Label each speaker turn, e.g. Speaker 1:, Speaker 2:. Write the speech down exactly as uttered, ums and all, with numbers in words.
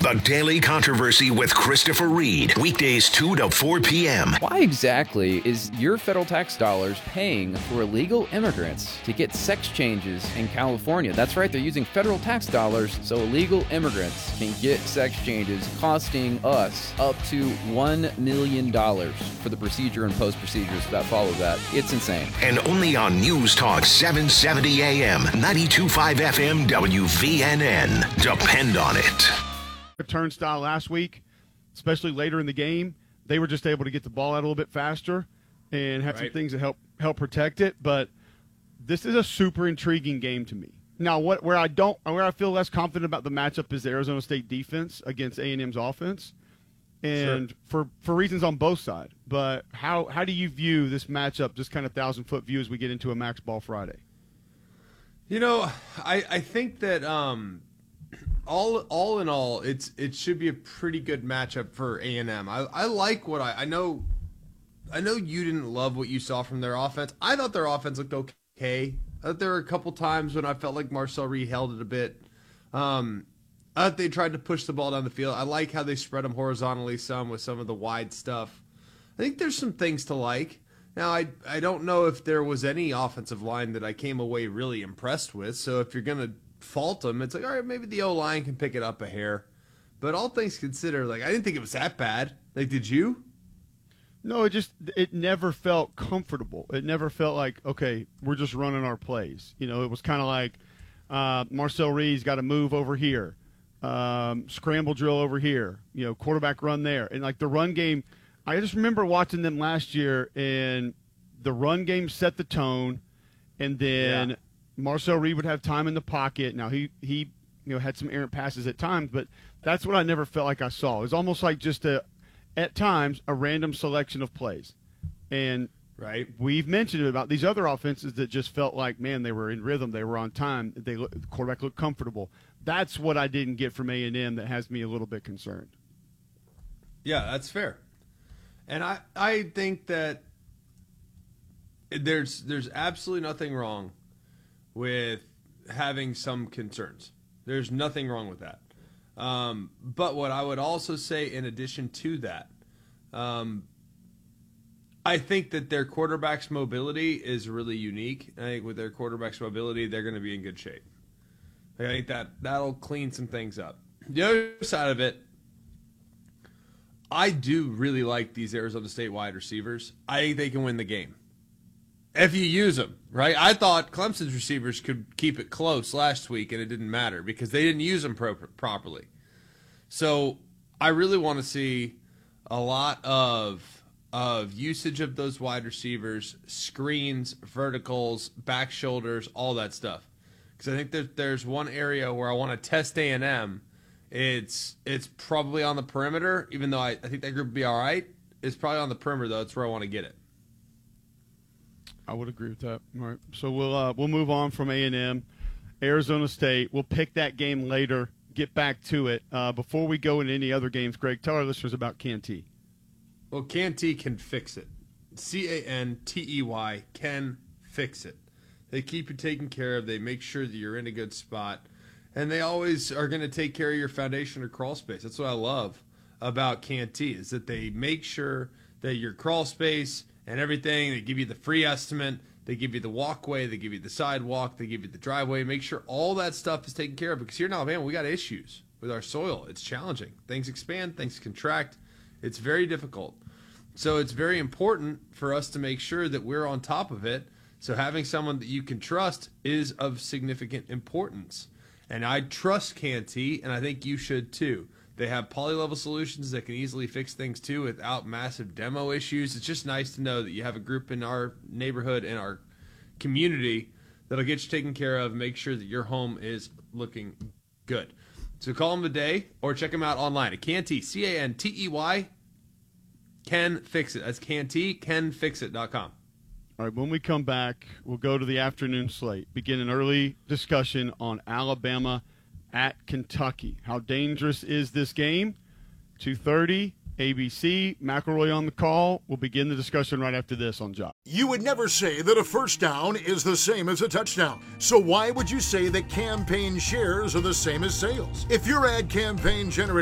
Speaker 1: The Daily Controversy with Christopher Reed. Weekdays two to four p.m.
Speaker 2: Why exactly is your federal tax dollars paying for illegal immigrants to get sex changes in California? That's right, they're using federal tax dollars so illegal immigrants can get sex changes, costing us up to one million dollars for the procedure and post-procedures that follow that. It's insane.
Speaker 1: And only on News Talk seven seventy A M, ninety-two point five F M, W V N N. Depend on it.
Speaker 3: A turnstile last week, especially later in the game. They were just able to get the ball out a little bit faster and have
Speaker 4: right.
Speaker 3: some things that help help protect it. But this is a super intriguing game to me. Now, what where I don't where I feel less confident about the matchup is the Arizona State defense against A and M's offense, and
Speaker 4: sure.
Speaker 3: for for reasons on both sides. But how how do you view this matchup, just kind of thousand foot view, as we get into a Max Ball Friday?
Speaker 4: You know, I I think that. Um, All all in all, it's it should be a pretty good matchup for A and M. I, I like what I I know. I know you didn't love what you saw from their offense. I thought their offense looked okay. I thought there were a couple times when I felt like Marcel Reed held it a bit. Um, I thought they tried to push the ball down the field. I like how they spread them horizontally some with some of the wide stuff. I think there's some things to like. Now, I I don't know if there was any offensive line that I came away really impressed with. So if you're gonna fault them, it's like, all right, maybe the O-line can pick it up a hair. But all things considered, like, I didn't think it was that bad. Like, did you?
Speaker 3: No, it just it never felt comfortable. It never felt like, okay, we're just running our plays. You know, it was kind of like uh, Marcel Reed's got to move over here, um, scramble drill over here, you know, quarterback run there. And, like, the run game, I just remember watching them last year, and the run game set the tone, and then yeah. Marcel Reed would have time in the pocket. Now, he, he you know, had some errant passes at times, but that's what I never felt like I saw. It was almost like just, a, at times, a random selection of plays. And
Speaker 4: right.
Speaker 3: we've mentioned about these other offenses that just felt like, man, they were in rhythm. They were on time. They The quarterback looked comfortable. That's what I didn't get from A and M that has me a little bit concerned.
Speaker 4: Yeah, that's fair. And I, I think that there's there's absolutely nothing wrong with having some concerns. There's nothing wrong with that. Um, but what I would also say in addition to that, um, I think that their quarterback's mobility is really unique. I think with their quarterback's mobility, they're going to be in good shape. I think that that'll clean some things up. The other side of it, I do really like these Arizona State wide receivers. I think they can win the game if you use them, right? I thought Clemson's receivers could keep it close last week, and it didn't matter because they didn't use them pro- properly. So I really want to see a lot of of usage of those wide receivers, screens, verticals, back shoulders, all that stuff. Because I think that there's one area where I want to test A and M. It's it's probably on the perimeter, even though I, I think that group would be all right. It's probably on the perimeter, though. That's where I want to get it.
Speaker 3: I would agree with that. All right, so we'll uh, we'll move on from A and M, Arizona State. We'll pick that game later. Get back to it. Uh, before we go into any other games, Greg, tell our listeners about Canty.
Speaker 4: Well, Canty can fix it. C A N T E Y can fix it. They keep you taken care of. They make sure that you're in a good spot, and they always are going to take care of your foundation or crawl space. That's what I love about Canty is that they make sure that your crawl space and everything, they give you the free estimate, they give you the walkway, they give you the sidewalk, they give you the driveway. Make sure all that stuff is taken care of because here in Alabama, we got issues with our soil. It's challenging. Things expand, things contract. It's very difficult. So it's very important for us to make sure that we're on top of it. So having someone that you can trust is of significant importance. And I trust Canty, and I think you should too. They have poly-level solutions that can easily fix things too without massive demo issues. It's just nice to know that you have a group in our neighborhood, in our community, that'll get you taken care of, make sure that your home is looking good. So call them today or check them out online at Canty, C A N T E Y, Can Fix It. That's Canty, can fix it dot com.
Speaker 3: All right, when we come back, we'll go to the afternoon slate, begin an early discussion on Alabama at Kentucky. How dangerous is this game? two thirty, A B C, McElroy on the call. We'll begin the discussion right after this on Job.
Speaker 5: You would never say that a first down is the same as a touchdown. So why would you say that campaign shares are the same as sales? If your ad campaign generates